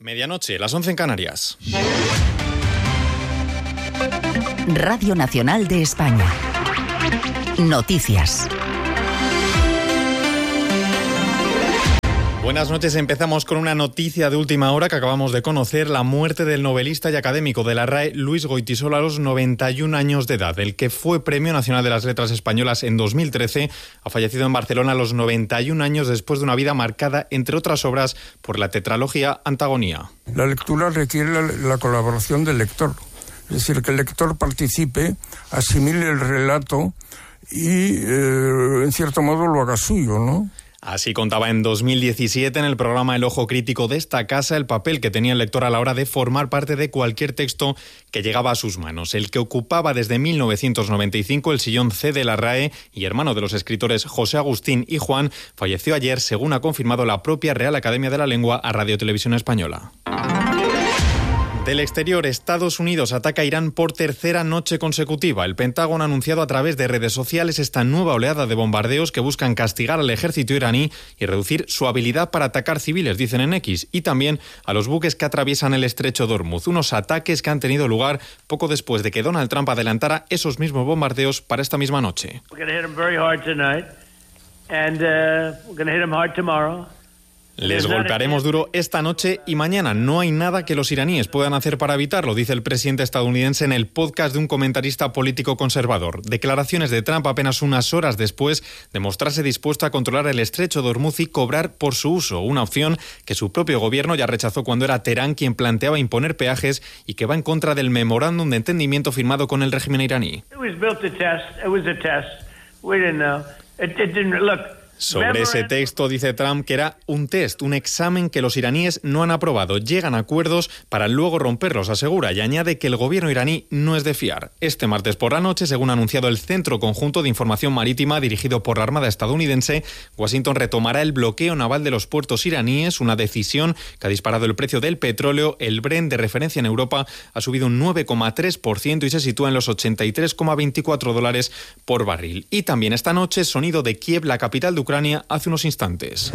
Medianoche, las 11 en Canarias. Radio Nacional de España. Noticias. Buenas noches, empezamos con una noticia de última hora que acabamos de conocer, la muerte del novelista y académico de la RAE, Luis Goytisolo, a los 91 años de edad. El que fue Premio Nacional de las Letras Españolas en 2013, ha fallecido en Barcelona a los 91 años después de una vida marcada, entre otras obras, por la tetralogía Antagonía. La lectura requiere la colaboración del lector, es decir, que el lector participe, asimile el relato y, en cierto modo, lo haga suyo, ¿no? Así contaba en 2017 en el programa El Ojo Crítico de esta casa el papel que tenía el lector a la hora de formar parte de cualquier texto que llegaba a sus manos. El que ocupaba desde 1995 el sillón C de la RAE y hermano de los escritores José Agustín y Juan, falleció ayer, según ha confirmado la propia Real Academia de la Lengua a Radio Televisión Española. Del exterior, Estados Unidos ataca a Irán por tercera noche consecutiva. El Pentágono ha anunciado a través de redes sociales esta nueva oleada de bombardeos que buscan castigar al ejército iraní y reducir su habilidad para atacar civiles, dicen en X, y también a los buques que atraviesan el estrecho de Hormuz. Unos ataques que han tenido lugar poco después de que Donald Trump adelantara esos mismos bombardeos para esta misma noche. Les golpearemos duro esta noche y mañana. No hay nada que los iraníes puedan hacer para evitarlo, dice el presidente estadounidense en el podcast de un comentarista político conservador. Declaraciones de Trump apenas unas horas después de mostrarse dispuesto a controlar el estrecho de Hormuz y cobrar por su uso, una opción que su propio gobierno ya rechazó cuando era Teherán quien planteaba imponer peajes y que va en contra del memorándum de entendimiento firmado con el régimen iraní. Sobre ese texto dice Trump que era un test, un examen que los iraníes no han aprobado. Llegan a acuerdos para luego romperlos, asegura, y añade que el gobierno iraní no es de fiar. Este martes por la noche, según ha anunciado el Centro Conjunto de Información Marítima dirigido por la Armada estadounidense, Washington retomará el bloqueo naval de los puertos iraníes, una decisión que ha disparado el precio del petróleo. El Brent, de referencia en Europa, ha subido un 9,3% y se sitúa en los $83,24 por barril. Y también esta noche, sonido de Kiev, la capital de Ucrania, hace unos instantes.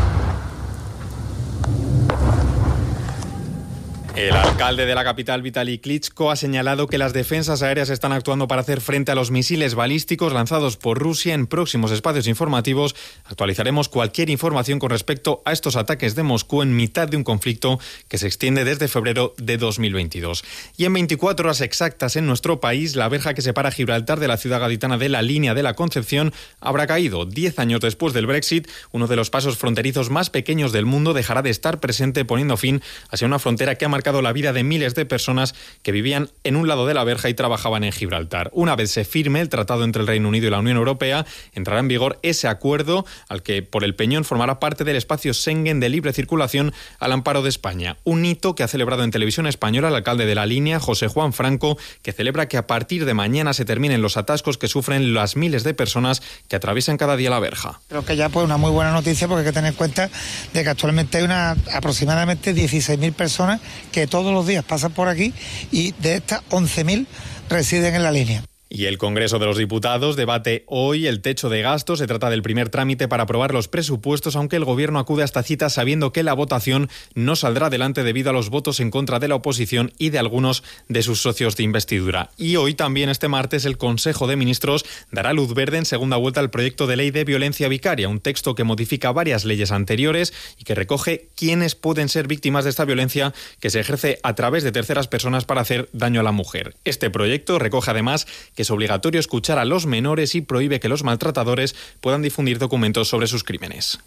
El alcalde de la capital, Vitaly Klitschko, ha señalado que las defensas aéreas están actuando para hacer frente a los misiles balísticos lanzados por Rusia. En próximos espacios informativos actualizaremos cualquier información con respecto a estos ataques de Moscú en mitad de un conflicto que se extiende desde febrero de 2022. Y en 24 horas exactas en nuestro país, la verja que separa Gibraltar de la ciudad gaditana de la Línea de la Concepción habrá caído. 10 años después del Brexit, uno de los pasos fronterizos más pequeños del mundo dejará de estar presente, poniendo fin hacia una frontera que ha marcado la vida de miles de personas que vivían en un lado de la verja y trabajaban en Gibraltar. Una vez se firme el tratado entre el Reino Unido y la Unión Europea, entrará en vigor ese acuerdo al que por el Peñón formará parte del espacio Schengen de libre circulación al amparo de España. Un hito que ha celebrado en televisión española el alcalde de la Línea, José Juan Franco, que celebra que a partir de mañana se terminen los atascos que sufren las miles de personas que atraviesan cada día la verja. Creo que ya pues una muy buena noticia, porque hay que tener en cuenta de que actualmente hay aproximadamente 16.000 personas que todos los días pasan por aquí, y de estas 11.000 residen en la línea. Y el Congreso de los Diputados debate hoy el techo de gastos. Se trata del primer trámite para aprobar los presupuestos, aunque el Gobierno acude a esta cita sabiendo que la votación no saldrá adelante debido a los votos en contra de la oposición y de algunos de sus socios de investidura. Y hoy también, este martes, el Consejo de Ministros dará luz verde en segunda vuelta al proyecto de ley de violencia vicaria, un texto que modifica varias leyes anteriores y que recoge quiénes pueden ser víctimas de esta violencia que se ejerce a través de terceras personas para hacer daño a la mujer. Este proyecto recoge además que es obligatorio escuchar a los menores y prohíbe que los maltratadores puedan difundir documentos sobre sus crímenes.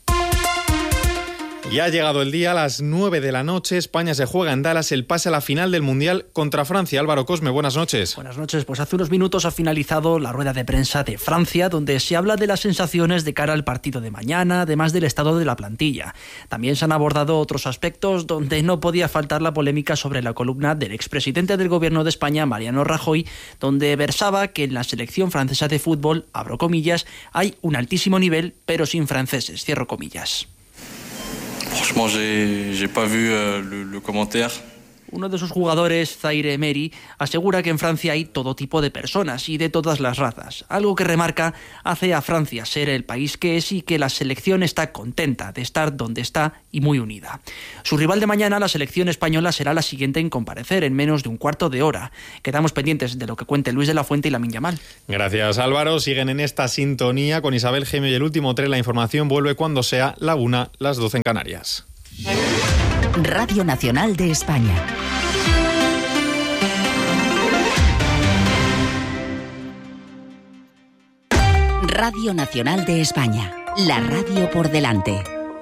Ya ha llegado el día, a las 9 de la noche, España se juega en Dallas el pase a la final del Mundial contra Francia. Álvaro Cosme, buenas noches. Buenas noches, pues hace unos minutos ha finalizado la rueda de prensa de Francia, donde se habla de las sensaciones de cara al partido de mañana, además del estado de la plantilla. También se han abordado otros aspectos donde no podía faltar la polémica sobre la columna del expresidente del Gobierno de España, Mariano Rajoy, donde versaba que en la selección francesa de fútbol, abro comillas, hay un altísimo nivel, pero sin franceses, cierro comillas. Franchement, j'ai pas vu le commentaire. Uno de sus jugadores, Zaire Emery, asegura que en Francia hay todo tipo de personas y de todas las razas. Algo que remarca hace a Francia ser el país que es y que la selección está contenta de estar donde está y muy unida. Su rival de mañana, la selección española, será la siguiente en comparecer en menos de un cuarto de hora. Quedamos pendientes de lo que cuente Luis de la Fuente y Lamine Yamal. Gracias, Álvaro. Siguen en esta sintonía con Isabel Gemio y el último tren. La información vuelve cuando sea la 1, las 12 en Canarias. Radio Nacional de España. Radio Nacional de España. La radio por delante.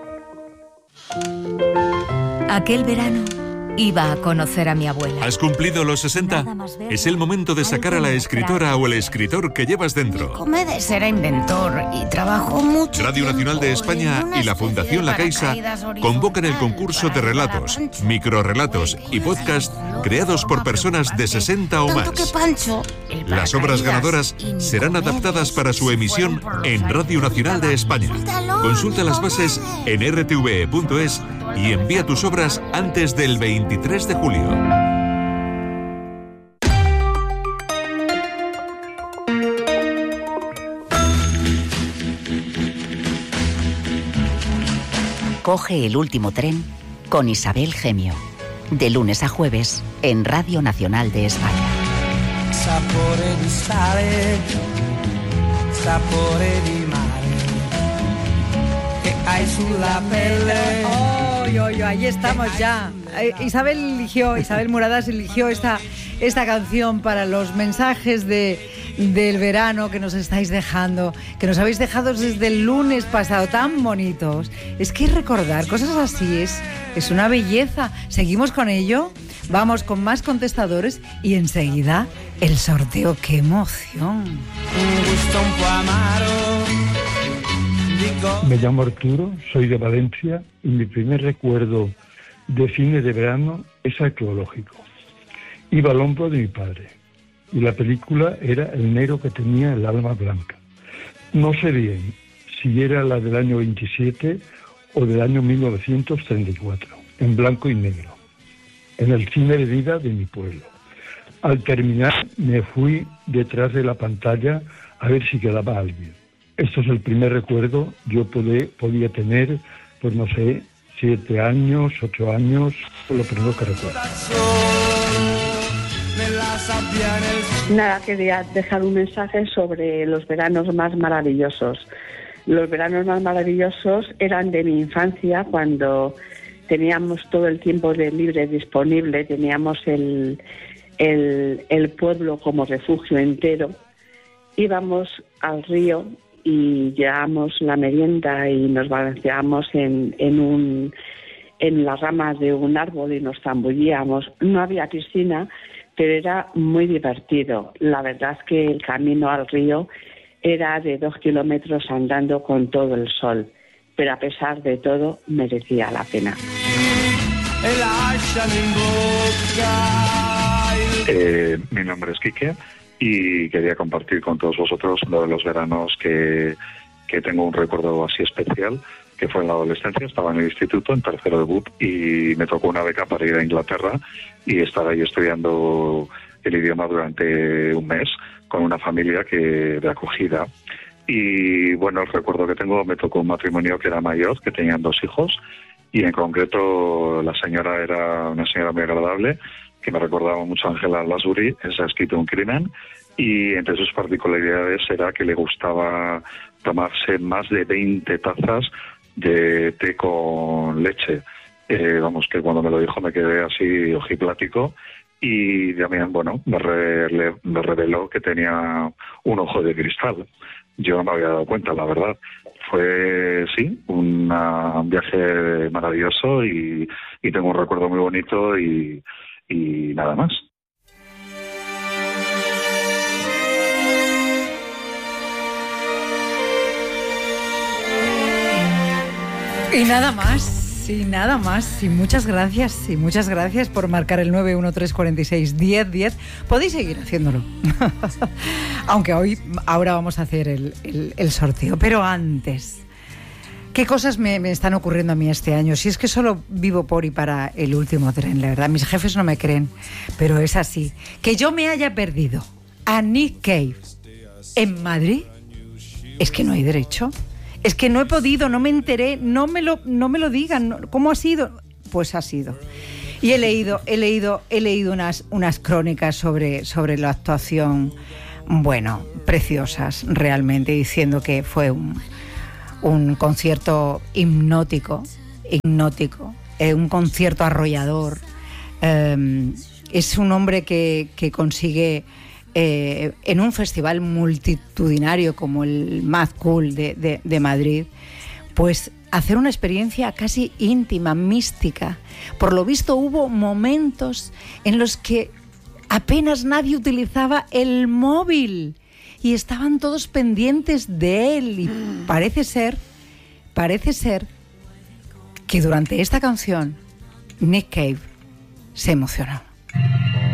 Aquel verano iba a conocer a mi abuela. ¿Has cumplido los 60? Es el momento de sacar a la escritora o el escritor que llevas dentro. Comedes era inventor y trabajó mucho. Radio Nacional de España y la Fundación La Caixa convocan el concurso de relatos, microrrelatos y podcast creados por personas de 60 o más. Las obras ganadoras serán adaptadas para su emisión en Radio Nacional de España. Consulta las bases en rtve.es y envía tus obras antes del 23 de julio. Coge el último tren con Isabel Gemio. De lunes a jueves en Radio Nacional de España. Sapore di sale, sapore di mare, che hai sulla pelle. Ahí estamos ya. Isabel Muradas eligió esta canción para los mensajes del verano que nos estáis dejando, que nos habéis dejado desde el lunes pasado, tan bonitos. Es que recordar cosas así es una belleza. Seguimos con ello, vamos con más contestadores y enseguida el sorteo. ¡Qué emoción! Me llamo Arturo, soy de Valencia y mi primer recuerdo de cine de verano es arqueológico. Iba al hombro de mi padre y la película era El negro que tenía el alma blanca. No sé bien si era la del año 27 o del año 1934, en blanco y negro, en el cine de vida de mi pueblo. Al terminar me fui detrás de la pantalla a ver si quedaba alguien. Esto es el primer recuerdo. Yo podía tener, pues no sé, 7 años, 8 años, lo primero que recuerdo. Nada, quería dejar un mensaje sobre los veranos más maravillosos. Los veranos más maravillosos eran de mi infancia, cuando teníamos todo el tiempo libre disponible, teníamos el pueblo como refugio entero. Íbamos al río y llevábamos la merienda y nos balanceábamos en las ramas de un árbol y nos zambullíamos. No había piscina, pero era muy divertido. La verdad es que el camino al río era de 2 kilómetros andando con todo el sol, pero a pesar de todo merecía la pena. Mi nombre es Quique y quería compartir con todos vosotros uno de los veranos que tengo un recuerdo así especial, que fue en la adolescencia. Estaba en el instituto, en tercero de BUP, y me tocó una beca para ir a Inglaterra y estar ahí estudiando el idioma durante un mes con una familia de acogida. Y bueno, el recuerdo que tengo, me tocó un matrimonio que era mayor, que tenían 2 hijos, y en concreto la señora era una señora muy agradable, que me recordaba mucho a Ángela Lansbury. Se ha escrito un crimen, y entre sus particularidades era que le gustaba tomarse más de 20 tazas de té con leche. Vamos, que cuando me lo dijo me quedé así ojiplático, y también, bueno, me reveló que tenía un ojo de cristal. Yo no me había dado cuenta, la verdad. Fue, sí, un viaje maravilloso y tengo un recuerdo muy bonito y nada más. Y nada más, y muchas gracias por marcar el 913461010. Podéis seguir haciéndolo, aunque ahora vamos a hacer el sorteo, pero antes, ¿Qué cosas me están ocurriendo a mí este año? Si es que solo vivo por y para el último tren, la verdad. Mis jefes no me creen, pero es así. Que yo me haya perdido a Nick Cave en Madrid, es que no hay derecho. Es que no he podido, no me enteré, no me lo digan. ¿Cómo ha sido? Pues ha sido. Y he leído unas crónicas sobre la actuación, bueno, preciosas realmente, diciendo que fue un concierto hipnótico, un concierto arrollador. Es un hombre que consigue en un festival multitudinario como el Mad Cool de Madrid, pues hacer una experiencia casi íntima, mística. Por lo visto hubo momentos en los que apenas nadie utilizaba el móvil y estaban todos pendientes de él, y parece ser que durante esta canción Nick Cave se emocionó.